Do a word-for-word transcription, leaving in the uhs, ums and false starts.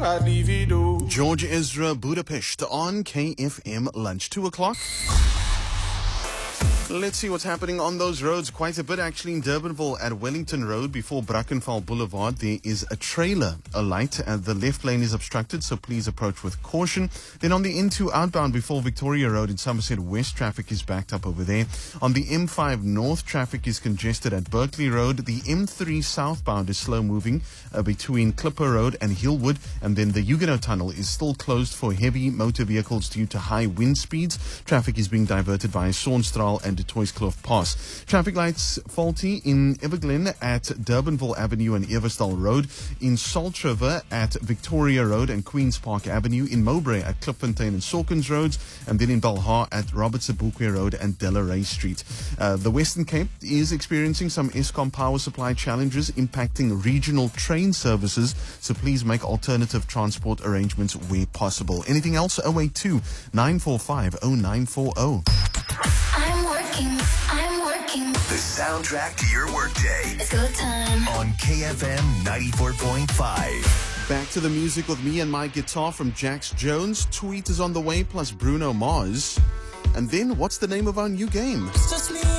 George Ezra, Budapest on K F M Lunch. Two o'clock. Let's see what's happening on those roads. Quite a bit actually in Durbanville at Wellington Road before Brackenfell Boulevard. There is a trailer alight. Uh, the left lane is obstructed, so please approach with caution. Then on the N two outbound before Victoria Road in Somerset West, traffic is backed up over there. On the M five North, traffic is congested at Berkeley Road. The M three southbound is slow moving uh, between Clipper Road and Hillwood. And then the Huguenot Tunnel is still closed for heavy motor vehicles due to high wind speeds. Traffic is being diverted via Saunstraal and de Toyskloof Pass. Traffic lights faulty in Everglen at Durbanville Avenue and Eversdal Road, in Salt River at Victoria Road and Queen's Park Avenue, in Mowbray at Klipfontein and Sawkins Roads, and then in Belhar at Robert Sebukwe Road and Delaray Street. Uh, the Western Cape is experiencing some Eskom power supply challenges impacting regional train services, so please make alternative transport arrangements where possible. Anything else? oh eight two, nine four five, oh nine four oh. I'm working, I'm working. The soundtrack to your workday. It's go time. On K F M ninety-four point five. Back to the music with me and my guitar from Jax Jones. Tweet is on the way, plus Bruno Mars. And then, what's the name of our new game? It's just me.